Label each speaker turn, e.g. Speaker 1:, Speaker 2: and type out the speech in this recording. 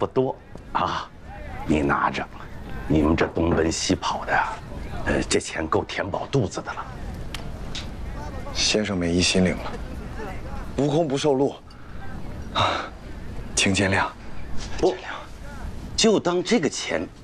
Speaker 1: 不多，啊，你拿着，你们这东奔西跑的，这钱够填饱肚子的了。
Speaker 2: 先生美意心领了，无功不受禄，啊，请见谅。
Speaker 1: 不，就当这个钱